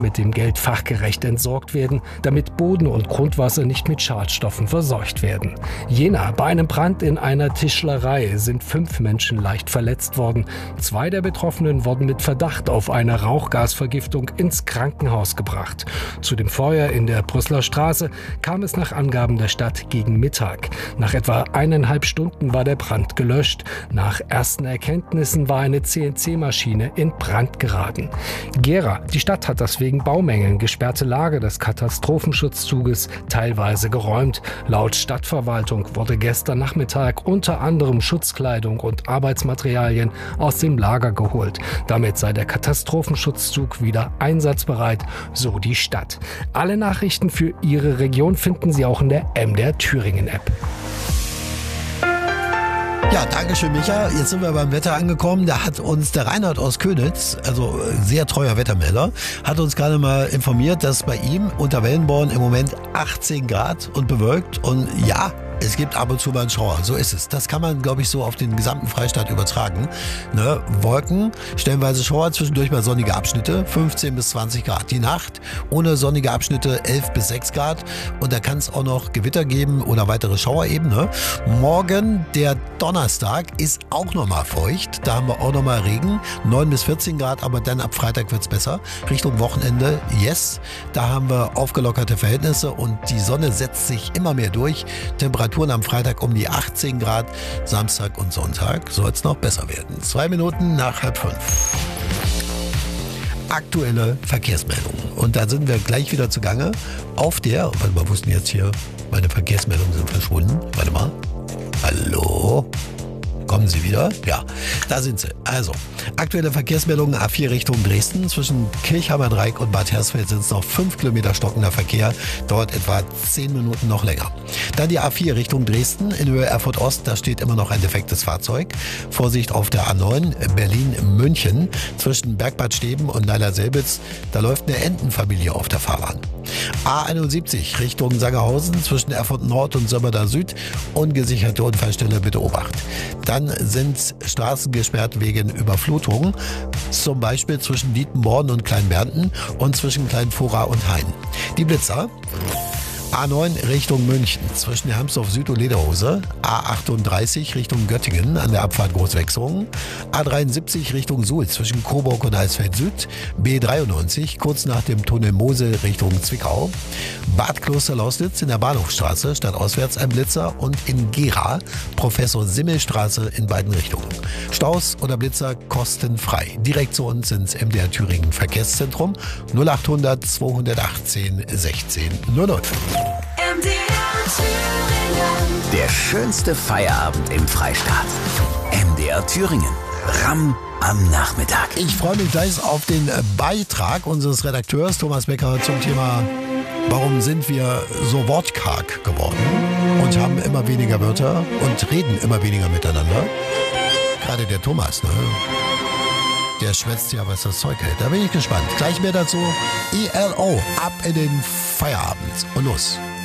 mit dem Geld fachgerecht entsorgt werden, damit Boden und Grundwasser nicht mit Schadstoffen verseucht werden. Jena: Bei einem Brand in einer Tischlerei sind 5 Menschen leicht verletzt worden. 2 der Betroffenen wurden mit Verdacht auf eine Rauchgasvergiftung ins Krankenhaus gebracht. Zu dem Feuer in der Brüsseler Straße kam es nach Angaben der Stadt gegen Mittag. Nach etwa 1,5 Stunden war der Brand gelöscht. Nach ersten Erkenntnissen war eine CNC-Maschine in Brand geraten. Gera: Die Stadt hat das wegen Baumängeln gesperrte Lager des Katastrophenschutzzuges teilweise geräumt. Laut Stadtverwaltung wurde gestern Nachmittag unter anderem Schutzkleidung und Arbeitsmaterialien aus dem Lager geholt. Damit sei der Katastrophenschutzzug wieder einsatzbereit, so die Stadt. Alle Nachrichten für Ihre Region finden Sie auch in der MDR Thüringen App. Ja, danke schön, Micha. Jetzt sind wir beim Wetter angekommen. Da hat uns der Reinhard aus Könitz, also sehr treuer Wettermelder, hat uns gerade mal informiert, dass bei ihm unter Wellenborn im Moment 18 Grad und bewölkt. Und ja, es gibt ab und zu mal einen Schauer. So ist es. Das kann man, glaube ich, so auf den gesamten Freistaat übertragen. Ne? Wolken, stellenweise Schauer, zwischendurch mal sonnige Abschnitte, 15 bis 20 Grad. Die Nacht ohne sonnige Abschnitte 11 bis 6 Grad. Und da kann es auch noch Gewitter geben oder weitere Schauer eben. Ne? Morgen, der Donnerstag, ist auch nochmal feucht. Da haben wir auch nochmal Regen, 9 bis 14 Grad. Aber dann ab Freitag wird es besser. Richtung Wochenende, yes. Da haben wir aufgelockerte Verhältnisse und die Sonne setzt sich immer mehr durch. Temperaturen am Freitag um die 18 Grad, Samstag und Sonntag soll es noch besser werden. 2 Minuten nach 4:30. Aktuelle Verkehrsmeldungen. Und da sind wir gleich wieder zugange auf der, warte mal, wo ist denn jetzt hier? Meine Verkehrsmeldungen sind verschwunden. Warte mal. Hallo? Kommen Sie wieder? Ja, da sind sie. Also, aktuelle Verkehrsmeldungen: A4 Richtung Dresden. Zwischen Kirchheimer Dreieck und Bad Hersfeld sind es noch 5 Kilometer stockender Verkehr. Dauert etwa 10 Minuten noch länger. Dann die A4 Richtung Dresden in Höhe Erfurt Ost. Da steht immer noch ein defektes Fahrzeug. Vorsicht auf der A9 Berlin-München. Zwischen Bergbad Steben und Neiler-Selbitz. Da läuft eine Entenfamilie auf der Fahrbahn. A71 Richtung Sangerhausen zwischen Erfurt Nord und Sömmerda Süd. Ungesicherte Unfallstelle, bitte Obacht. Dann sind Straßen gesperrt wegen Überflutung, zum Beispiel zwischen Dietenborn und Kleinbernten und zwischen Kleinfora und Hain. Die Blitzer: A9 Richtung München zwischen Hermsdorf Süd und Lederhose, A38 Richtung Göttingen an der Abfahrt Großwechsung, A73 Richtung Suhl zwischen Coburg und Eisfeld Süd, B93 kurz nach dem Tunnel Mosel Richtung Zwickau, Bad Kloster-Lausnitz in der Bahnhofstraße stadtauswärts ein Blitzer und in Gera Professor-Simmel-Straße in beiden Richtungen. Staus oder Blitzer kostenfrei. Direkt zu uns ins MDR Thüringen Verkehrszentrum 0800 218 16 00. Der schönste Feierabend im Freistaat. MDR Thüringen. Ramm am Nachmittag. Ich freue mich gleich auf den Beitrag unseres Redakteurs Thomas Becker zum Thema: Warum sind wir so wortkarg geworden und haben immer weniger Wörter und reden immer weniger miteinander? Gerade der Thomas, ne? Der schwätzt ja, was das Zeug hält. Da bin ich gespannt. Gleich mehr dazu. ELO, ab in den Feierabend. Und los.